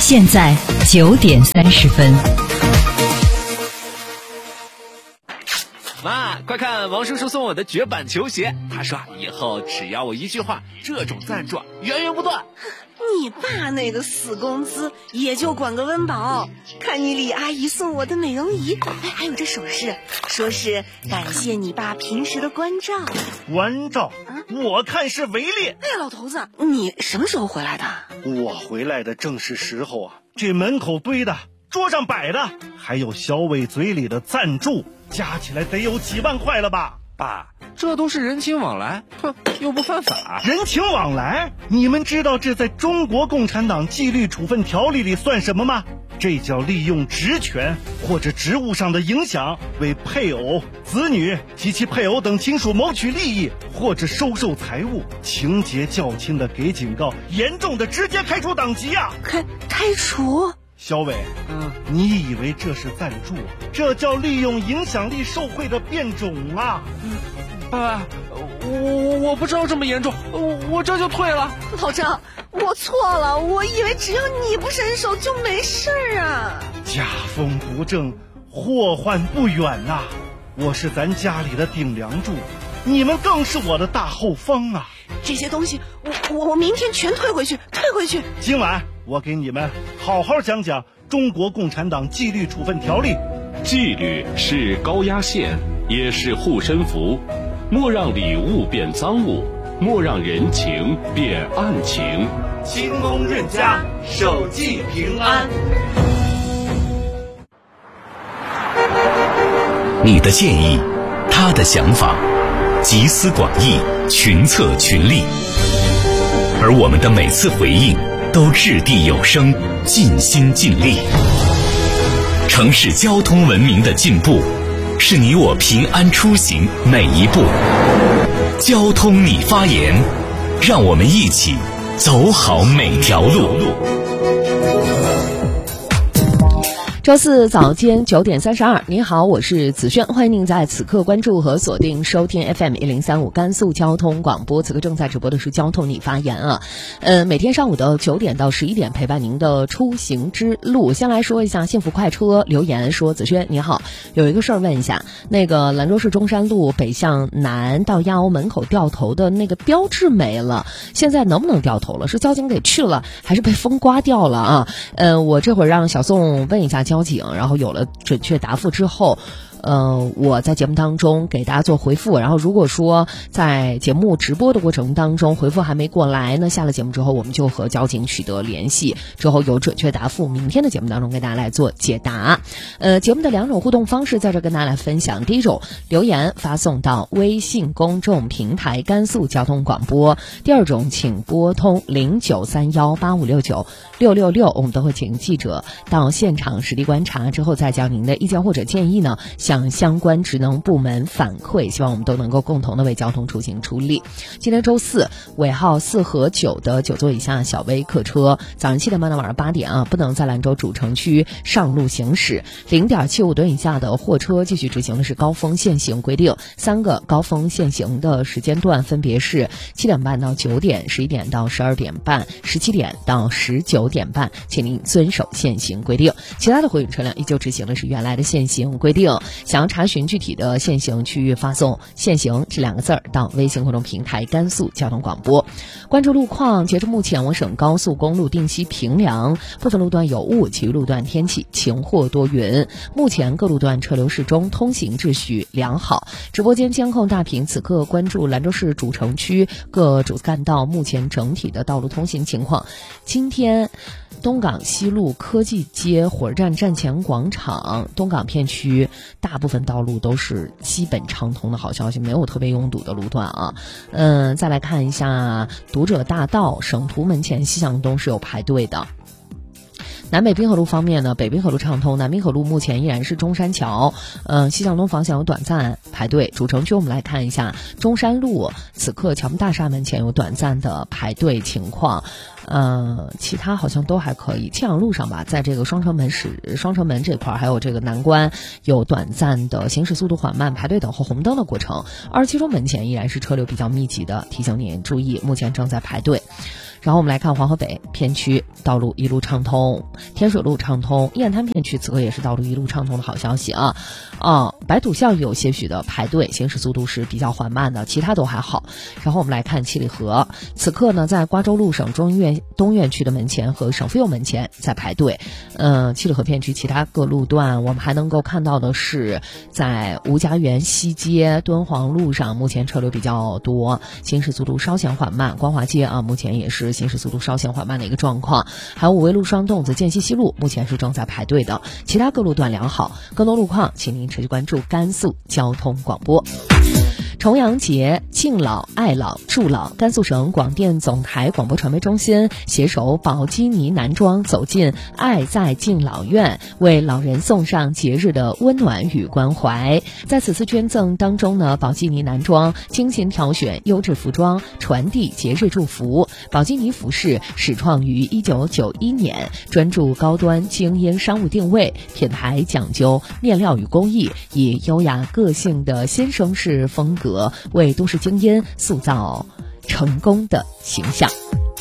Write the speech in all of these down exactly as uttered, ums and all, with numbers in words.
现在九点三十分。 妈，快看王叔叔送我的绝版球鞋，他说以后只要我一句话，这种赞助源源不断。 你爸那个死工资也就管个温饱，看你李阿姨送我的美容仪，哎，还有这首饰，说是感谢你爸平时的关照。 关照？嗯、我看是围猎。 哎，老头子，你什么时候回来的？ 我回来的正是时候啊！这门口堆的，桌上摆的，还有小伟嘴里的赞助，加起来得有几万块了吧？ 爸，这都是人情往来，哼，又不犯法。 人情往来？你们知道这在中国共产党纪律处分条例里算什么吗？这叫利用职权或者职务上的影响，为配偶、子女及其配偶等亲属谋取利益，或者收受财物，情节较轻的给警告，严重的直接开除党籍啊！ 开开除？ 小伟，嗯，你以为这是赞助？这叫利用影响力受贿的变种啊！ 嗯，爸，我我不知道这么严重，我我这就退了。 老张，我错了，我以为只要你不伸手就没事啊。 家风不正，祸患不远呐、啊！我是咱家里的顶梁柱，你们更是我的大后方啊！ 这些东西，我我我明天全退回去，退回去。 今晚我给你们好好讲讲中国共产党纪律处分条例。 纪律是高压线，也是护身符。莫让礼物变赃物，莫让人情变案情。 清宫任家，守纪平安。 你的建议，他的想法，集思广益，群策群力。而我们的每次回应都掷地有声，尽心尽力。城市交通文明的进步，是你我平安出行每一步。交通你发言，让我们一起走好每条路。 周四早间九点三十二，您好，我是子轩，欢迎您在此刻关注和锁定收听 F M 一零三五甘肃交通广播。此刻正在直播的是交通你发言啊，呃，每天上午的九点到十一点陪伴您的出行之路。先来说一下幸福快车留言说，子轩你好，有一个事儿问一下，那个兰州市中山路北向南到亚欧门口掉头的那个标志没了，现在能不能掉头了？是交警给去了，还是被风刮掉了啊？呃，我这会儿让小宋问一下交警，然后有了准确答复之后，呃，我在节目当中给大家做回复。然后如果说在节目直播的过程当中回复还没过来，那下了节目之后我们就和交警取得联系，之后有准确答复，明天的节目当中跟大家来做解答。呃，节目的两种互动方式在这跟大家来分享。第一种，留言发送到微信公众平台甘肃交通广播。第二种，请拨通零九三幺八五六九六六六，我们都会请记者到现场实地观察之后，再将您的意见或者建议呢向相关职能部门反馈，希望我们都能够共同的为交通出行出力。今天周四，尾号四和九的九座以下小微客车，早上七点半到晚上八点啊，不能在兰州主城区上路行驶。零点七五吨以下的货车继续执行的是高峰限行规定，三个高峰限行的时间段分别是七点半到九点、十一点到十二点半、十七点到十九点半，请您遵守限行规定。其他的货运车辆依旧执行的是原来的限行规定。想要查询具体的限行区域，发送限行这两个字儿到微信公众平台甘肃交通广播。关注路况，截至目前我省高速公路定西平凉部分路段有雾，其余路段天气晴或多云。目前各路段车流适中，通行秩序良好。直播间监控大屏此刻关注兰州市主城区各主干道目前整体的道路通行情况。今天东港西路科技街火车站站前广场东港片区大部分道路都是基本畅通的好消息，没有特别拥堵的路段啊。嗯，再来看一下读者大道省图门前西向东是有排队的。南北滨河路方面呢，北滨河路畅通，南滨河路目前依然是中山桥，呃，西向东方向有短暂排队。主城区我们来看一下中山路，此刻侨门大厦门前有短暂的排队情况，呃，其他好像都还可以。庆阳路上吧，在这个双城门市双城门这块还有这个南关有短暂的行驶速度缓慢排队等候红灯的过程。二十七中门前依然是车流比较密集的，提醒您注意，目前正在排队。 然后我们来看黄河北片区道路一路畅通，天水路畅通，雁滩片区此刻也是道路一路畅通的好消息啊。啊，白土巷有些许的排队，行驶速度是比较缓慢的，其他都还好。然后我们来看七里河，此刻呢在瓜州路省中医院东院区的门前和省妇幼门前在排队。嗯、呃，七里河片区其他各路段我们还能够看到的是，在吴家园西街、敦煌路上目前车流比较多，行驶速度稍显缓慢。光华街啊，目前也是行驶速度稍显缓慢的一个状况。还有五味路双洞子、涧西西路目前是正在排队的，其他各路段良好。更多路况请您持续关注甘肃交通广播。重阳节敬老爱老助老，甘肃省广电总台广播传媒中心携手宝鸡尼男装走进爱在敬老院，为老人送上节日的温暖与关怀。在此次捐赠当中呢，宝鸡尼男装精心挑选优质服装，传递节日祝福。宝鸡尼服饰始创于一九九一年，专注高端精英商务定位，品牌讲究面料与工艺，以优雅个性的先生式风格为都市精英塑造成功的形象。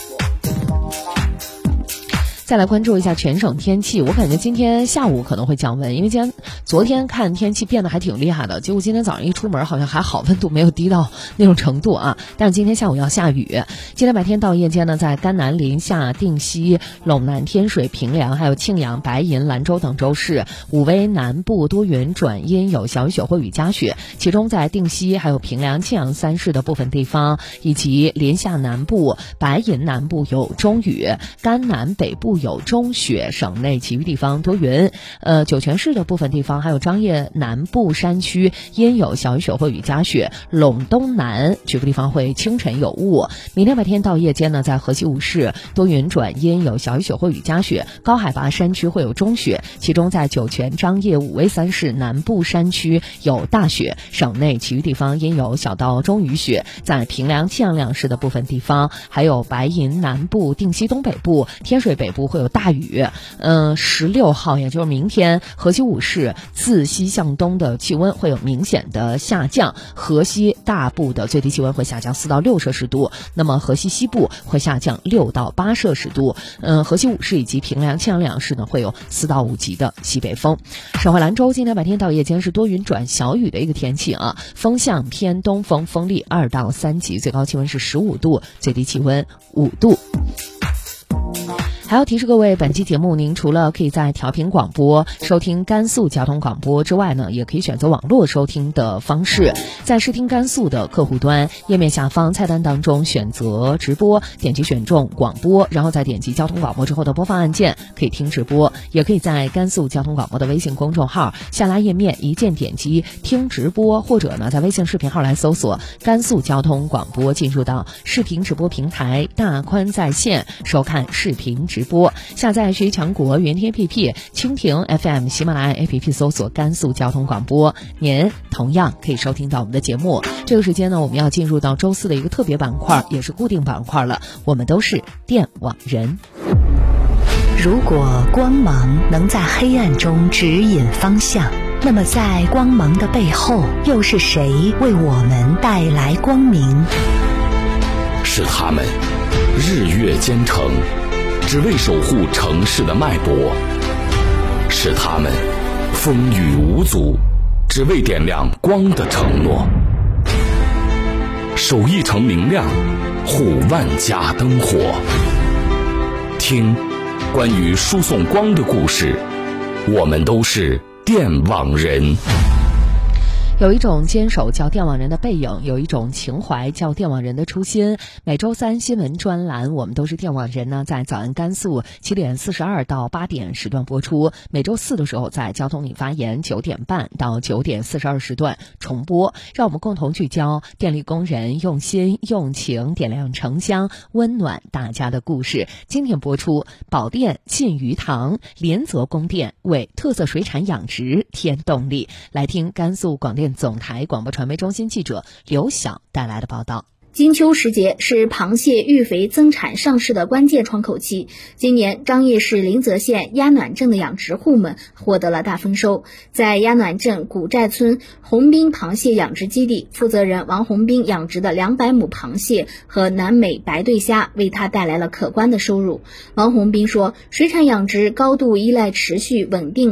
再来关注一下全省天气，我感觉今天下午可能会降温，因为今天昨天看天气变得还挺厉害的，结果今天早上一出门好像还好，温度没有低到那种程度啊。但是今天下午要下雨。今天白天到夜间呢，在甘南、临夏、定西、陇南、天水、平凉，还有庆阳、白银、兰州等州市，武威南部多云转阴，有小雨雪或雨夹雪，其中在定西还有平凉、庆阳三市的部分地方，以及临夏南部、白银南部有中雨，甘南北部有中雪，省内其余地方多云。呃，酒泉市的部分地方还有张掖南部山区阴有小雨雪或雨夹雪，陇东南局部地方会清晨有雾。明天白天到夜间呢，在河西五市多云转阴，有小雨雪或雨夹雪，高海拔山区会有中雪，其中在酒泉、张掖、武威三市南部山区有大雪，省内其余地方阴有小到中雨雪。在平凉、庆阳两市的部分地方，还有白银南部、定西东北部、天水北部会有大雨。嗯，十六号也就是明天，河西五市自西向东的气温会有明显的下降，河西大部的最低气温会下降四到六摄氏度，那么河西西部会下降六到八摄氏度。嗯，河西五市以及平凉、庆阳两市呢会有四到五级的西北风。省会兰州今天白天到夜间是多云转小雨的一个天气啊，风向偏东风，风力二到三级，最高气温是十五度，最低气温五度。还要提示各位，本期节目您除了可以在调频广播收听甘肃交通广播之外呢，也可以选择网络收听的方式。在试听甘肃的客户端页面下方菜单当中选择直播，点击选中广播，然后再点击交通广播之后的播放按键，可以听直播。也可以在甘肃交通广播的微信公众号下拉页面一键点击听直播，或者呢在微信视频号来搜索甘肃交通广播，进入到视频直播平台大宽在线收看视频直播。直播下载学习强国云听 A P P、 蜻蜓 F M、 喜马拉雅 A P P 搜索甘肃交通广播，您同样可以收听到我们的节目。这个时间呢，我们要进入到周四的一个特别板块，也是固定板块了，我们都是电网人。 如果光芒能在黑暗中指引方向，那么在光芒的背后，又是谁为我们带来光明？ 是他们日月兼程，只为守护城市的脉搏；是他们风雨无阻，只为点亮光的承诺。守一城明亮，护万家灯火。听关于输送光的故事，我们都是电网人。 有一种坚守叫电网人的背影，有一种情怀叫电网人的初心。每周三新闻专栏我们都是电网人呢，在早安甘肃七点四十二到八点时段播出，每周四的时候在交通你发言九点半到九点四十二时段重播。让我们共同聚焦电力工人用心用情点亮城乡，温暖大家的故事。今天播出宝电沁鱼塘连泽供电为特色水产养殖添动力。来听甘肃广电总台广播传媒中心记者刘晓带来的报道。 金秋时节是螃蟹育肥增产上市的关键窗口期，今年张掖市临泽县鸭暖镇的养殖户们获得了大丰收。在鸭暖镇古寨村红滨螃蟹养殖基地，负责人王红斌养殖的两百亩螃蟹和南美白对虾为他带来了可观的收入。王红斌说，水产养殖高度依赖持续稳定